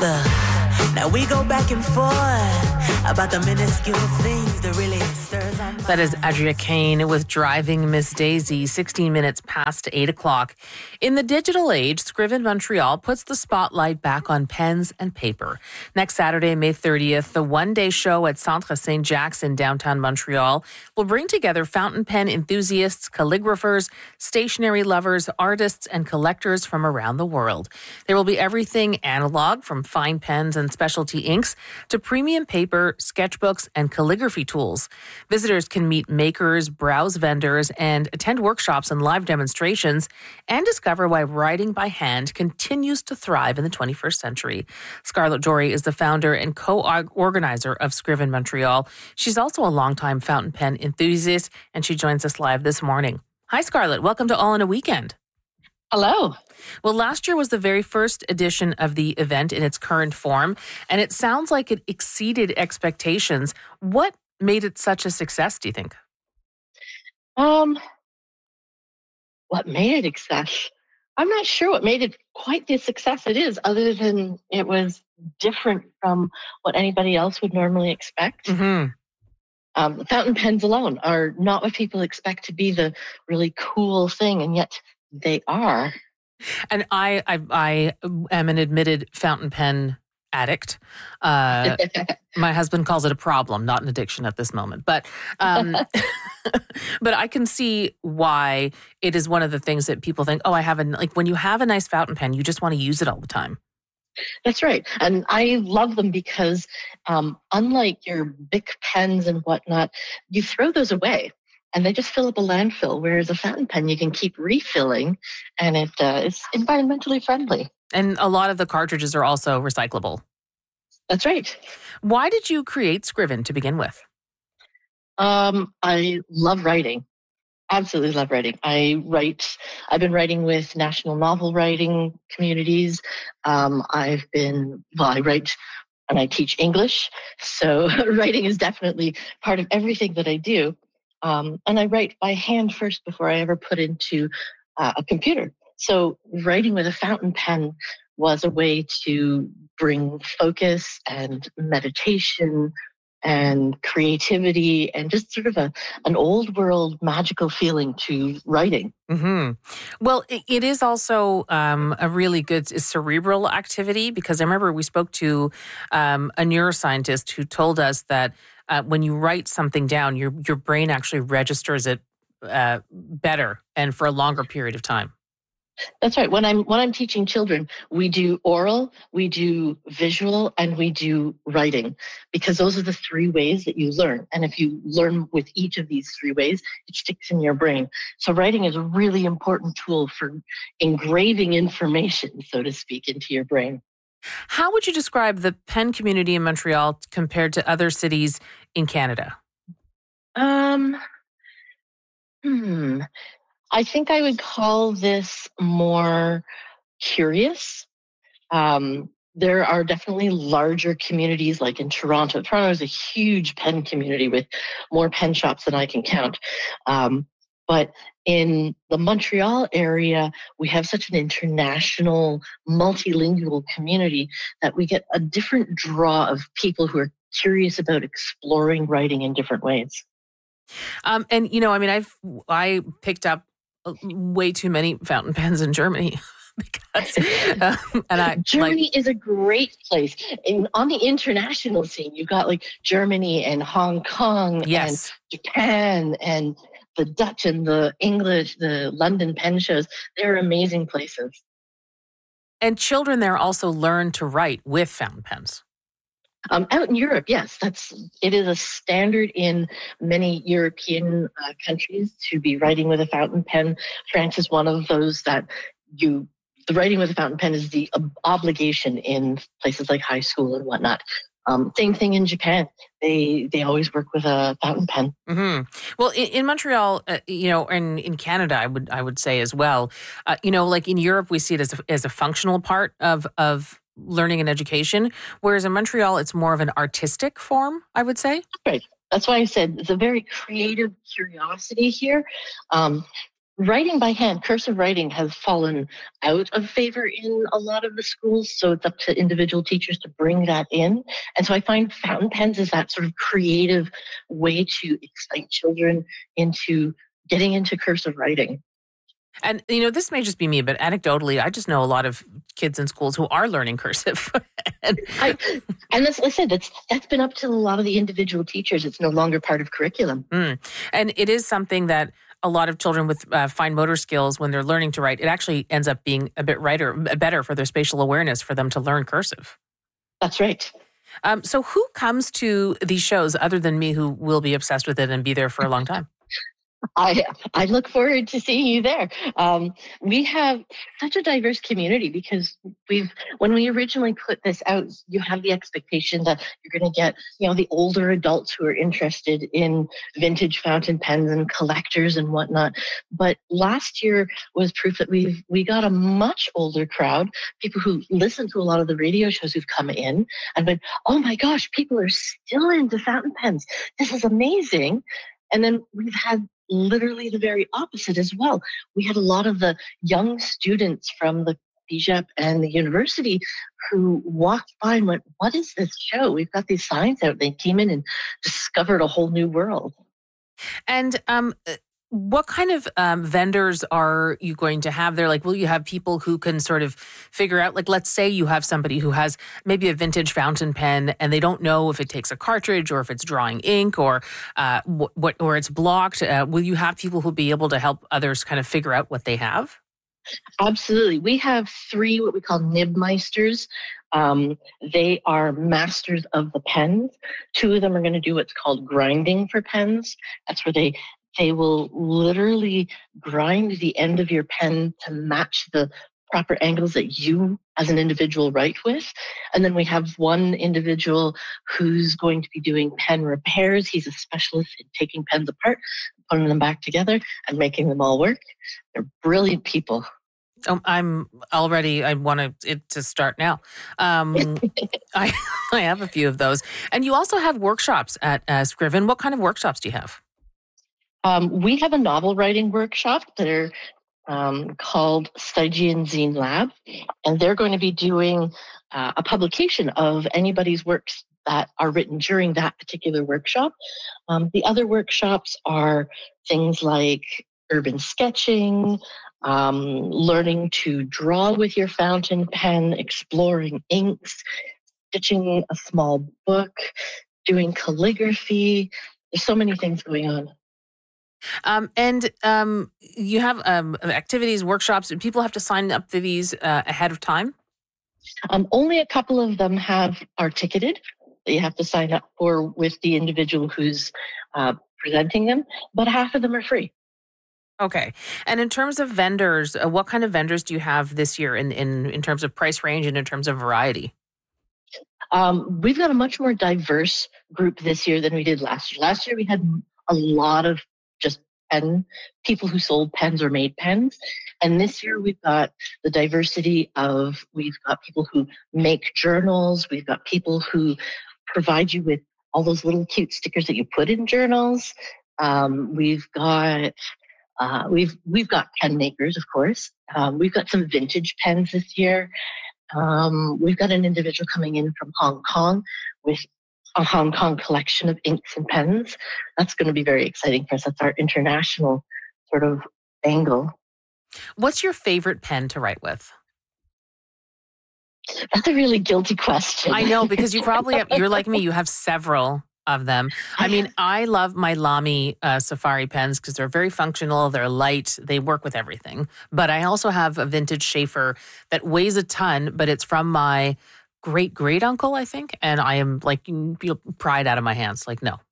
together. Now we go back and forth about the minuscule things that really stirs our minds. That is Adria Kane with Driving Miss Daisy, 16 minutes past 8 o'clock. In the digital age, Scriven Montreal puts the spotlight back on pens and paper. Next Saturday, May 30th, the one-day show at Centre Saint-Jacques in downtown Montreal will bring together fountain pen enthusiasts, calligraphers, stationery lovers, artists, and collectors from around the world. There will be everything analog, from fine pens and specialty inks to premium paper, sketchbooks, and calligraphy tools. Visitors can meet makers, browse vendors, and attend workshops and live demonstrations, and discover why writing by hand continues to thrive in the 21st century. Scarlett Jory is the founder and co-organizer of Scriven Montreal. She's also a longtime fountain pen enthusiast, and she joins us live this morning. Hi, Scarlett. Welcome to All in a Weekend. Hello. Well, last year was the very first edition of the event in its current form, and it sounds like it exceeded expectations. What made it such a success, do you think? What made it a success? I'm not sure what made it quite the success it is, other than it was different from what anybody else would normally expect. Mm-hmm. Fountain pens alone are not what people expect to be the really cool thing, and yet they are. And I am an admitted fountain pen addict. My husband calls it a problem, not an addiction at this moment. But but I can see why it is one of the things that people think, when you have a nice fountain pen, you just want to use it all the time. That's right. And I love them because unlike your Bic pens and whatnot, you throw those away and they just fill up a landfill, whereas a fountain pen you can keep refilling, and it is environmentally friendly. And a lot of the cartridges are also recyclable. That's right. Why did you create Scriven to begin with? I love writing. Absolutely love writing. I've been writing with national novel writing communities. I write and I teach English. So writing is definitely part of everything that I do. And I write by hand first before I ever put into a computer. So writing with a fountain pen was a way to bring focus and meditation and creativity and just sort of an old world magical feeling to writing. Mm-hmm. Well, it is also a really good cerebral activity, because I remember we spoke to a neuroscientist who told us that when you write something down, your brain actually registers it better and for a longer period of time. That's right. When I'm teaching children, we do oral, we do visual, and we do writing, because those are the three ways that you learn. And if you learn with each of these three ways, it sticks in your brain. So writing is a really important tool for engraving information, so to speak, into your brain. How would you describe the pen community in Montreal compared to other cities in Canada? I think I would call this more curious. There are definitely larger communities, like in Toronto. Toronto is a huge pen community with more pen shops than I can count. But in the Montreal area, we have such an international, multilingual community that we get a different draw of people who are curious about exploring writing in different ways. I picked up way too many fountain pens in Germany. Germany is a great place. On the international scene, you've got like Germany and Hong Kong, yes, and Japan and the Dutch and the English, the London pen shows. They're amazing places. And children there also learn to write with fountain pens. Out in Europe, yes, it is a standard in many European countries to be writing with a fountain pen. France is one of those that the writing with a fountain pen is the obligation in places like high school and whatnot. Same thing in Japan. They always work with a fountain pen. Mm-hmm. Well, in Montreal, and in Canada, I would say as well. Like in Europe, we see it as a functional part of learning and education, whereas in Montreal, it's more of an artistic form, I would say. Right. That's why I said it's a very creative curiosity here. Writing by hand, cursive writing has fallen out of favor in a lot of the schools. So it's up to individual teachers to bring that in. And so I find fountain pens is that sort of creative way to excite children into getting into cursive writing. And, this may just be me, but anecdotally, I just know a lot of kids in schools who are learning cursive. And as I said, that's been up to a lot of the individual teachers. It's no longer part of curriculum. And it is something that a lot of children with fine motor skills, when they're learning to write, it actually ends up being a bit better for their spatial awareness for them to learn cursive. That's right. So who comes to these shows other than me, who will be obsessed with it and be there for a long time? I look forward to seeing you there. We have such a diverse community because when we originally put this out, you have the expectation that you're going to get, the older adults who are interested in vintage fountain pens and collectors and whatnot. But last year was proof that we got a much older crowd, people who listen to a lot of the radio shows who've come in and been, oh my gosh, people are still into fountain pens. This is amazing. And then we've had literally the very opposite as well. We had a lot of the young students from the BJEP and the university who walked by and went, what is this show? We've got these signs out. They came in and discovered a whole new world. And what kind of vendors are you going to have there? Like, will you have people who can sort of figure out, like, let's say you have somebody who has maybe a vintage fountain pen and they don't know if it takes a cartridge or if it's drawing ink or or it's blocked. Will you have people who'll be able to help others kind of figure out what they have? Absolutely. We have 3 what we call Nibmeisters. They are masters of the pens. 2 of them are going to do what's called grinding for pens. That's where they will literally grind the end of your pen to match the proper angles that you as an individual write with. And then we have one individual who's going to be doing pen repairs. He's a specialist in taking pens apart, putting them back together and making them all work. They're brilliant people. I want it to start now. I have a few of those. And you also have workshops at Scriven. What kind of workshops do you have? We have a novel writing workshop that are called Stygian Zine Lab, and they're going to be doing a publication of anybody's works that are written during that particular workshop. The other workshops are things like urban sketching, learning to draw with your fountain pen, exploring inks, stitching a small book, doing calligraphy. There's so many things going on. And you have activities, workshops, and people have to sign up for these ahead of time? Only a couple of them are ticketed that you have to sign up for with the individual who's presenting them, but half of them are free. Okay. And in terms of vendors, what kind of vendors do you have this year in terms of price range and in terms of variety? We've got a much more diverse group this year than we did last year. Last year we had a lot of just people who sold pens or made pens. And this year we've got the diversity of, we've got people who make journals. We've got people who provide you with all those little cute stickers that you put in journals. We've got pen makers, of course. We've got some vintage pens this year. We've got an individual coming in from Hong Kong with a Hong Kong collection of inks and pens. That's going to be very exciting for us. That's our international sort of angle. What's your favorite pen to write with? That's a really guilty question. I know, because you probably have, you're like me, you have several of them. I mean, I love my Lamy Safari pens because they're very functional, they're light, they work with everything. But I also have a vintage Schaefer that weighs a ton, but it's from my great uncle, I think. And I am like, you feel pride out of my hands. Like, no.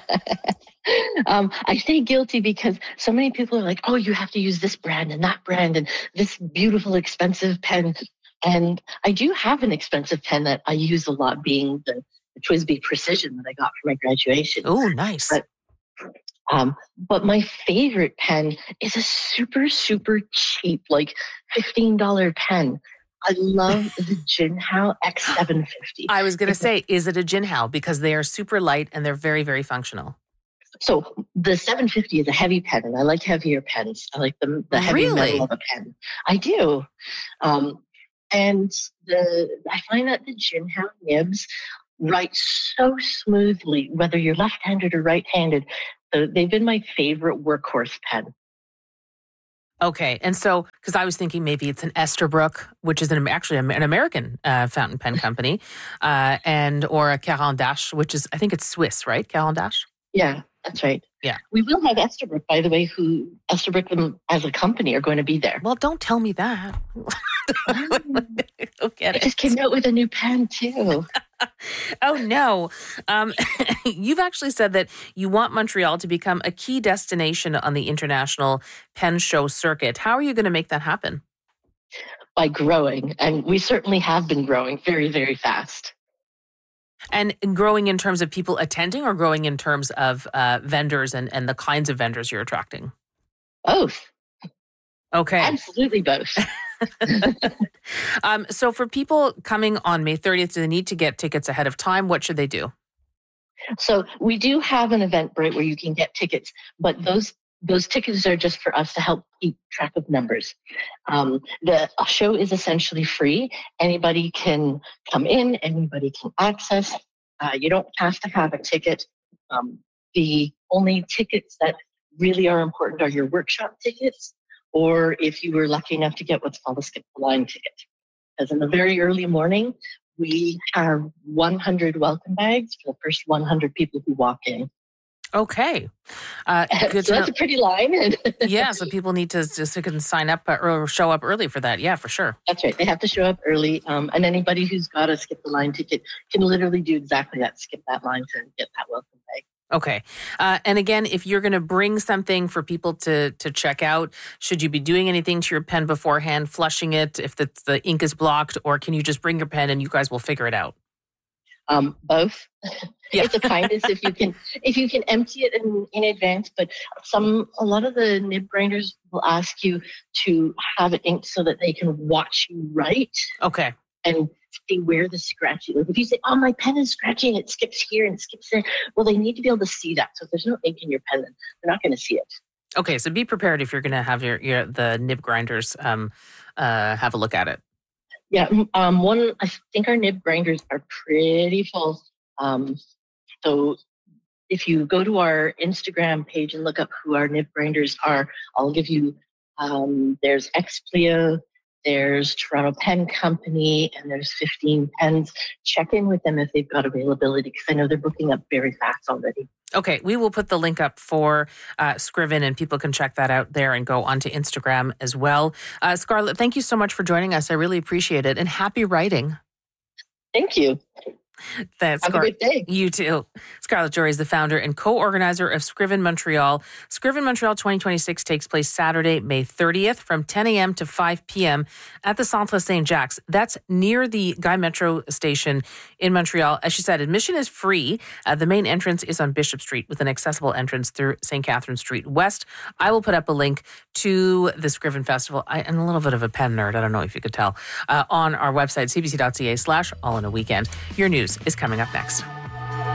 I say guilty because so many people are like, oh, you have to use this brand and that brand and this beautiful, expensive pen. And I do have an expensive pen that I use a lot, being the TWSBI Precision that I got for my graduation. Oh, nice. But my favorite pen is a super, super cheap, like $15 pen. I love the Jinhao X750. I was going to say, is it a Jinhao? Because they are super light and they're very, very functional. So the 750 is a heavy pen, and I like heavier pens. I like the heavy metal of a pen. I do. And I find that the Jinhao nibs write so smoothly, whether you're left-handed or right-handed. So they've been my favorite workhorse pen. Okay. And so, because I was thinking maybe it's an Esterbrook, which is actually an American fountain pen company, or a Caran d'Ache, which is, I think it's Swiss, right? Caran d'Ache? Yeah, that's right. Yeah. We will have Esterbrook, by the way, who Esterbrook as a company are going to be there. Well, don't tell me that. Don't get it. I just came out with a new pen, too. Oh, no. You've actually said that you want Montreal to become a key destination on the international pen show circuit. How are you going to make that happen? By growing. And we certainly have been growing very, very fast. And growing in terms of people attending, or growing in terms of vendors and the kinds of vendors you're attracting? Both. Okay. Absolutely both. So for people coming on May 30th, do they need to get tickets ahead of time? What should they do? So we do have an Eventbrite where you can get tickets, but those tickets are just for us to help keep track of numbers. The show is essentially free. Anybody can come in, anybody can access. You don't have to have a ticket. The only tickets that really are important are your workshop tickets, or if you were lucky enough to get what's called a skip the line ticket. Because in the very early morning, we have 100 welcome bags for the first 100 people who walk in. Okay. So that's a pretty line. Yeah, so people need to can sign up or show up early for that. Yeah, for sure. That's right. They have to show up early. And anybody who's got a skip the line ticket can literally do exactly that, skip that line to get that welcome bag. Okay. And again, if you're going to bring something for people to check out, should you be doing anything to your pen beforehand, flushing it if the ink is blocked, or can you just bring your pen and you guys will figure it out? Both. Yeah. It's a kindness if you can empty it in advance, but a lot of the nib grinders will ask you to have it inked so that they can watch you write. Okay. And see where the scratchy is. If you say, "Oh, my pen is scratchy and it skips here and skips there," well, they need to be able to see that. So if there's no ink in your pen, then they're not going to see it. Okay, so be prepared if you're going to have the nib grinders have a look at it. Yeah, I think our nib grinders are pretty full. So if you go to our Instagram page and look up who our nib grinders are, I'll give you, there's Explia, there's Toronto Pen Company, and there's 15 Pens. Check in with them if they've got availability, because I know they're booking up very fast already. Okay, we will put the link up for Scriven, and people can check that out there and go onto Instagram as well. Scarlett, thank you so much for joining us. I really appreciate it, and happy writing. Thank you. Have a good day. You too. Scarlett Jory is the founder and co-organizer of Scriven Montreal. Scriven Montreal 2026 takes place Saturday, May 30th from 10 a.m. to 5 p.m. at the Centre Saint-Jacques. That's near the Guy Metro station in Montreal. As she said, admission is free. The main entrance is on Bishop Street with an accessible entrance through St. Catherine Street West. I will put up a link to the Scriven Festival. I'm a little bit of a pen nerd. I don't know if you could tell. On our website, cbc.ca/all-in-a-weekend. Your news is coming up next.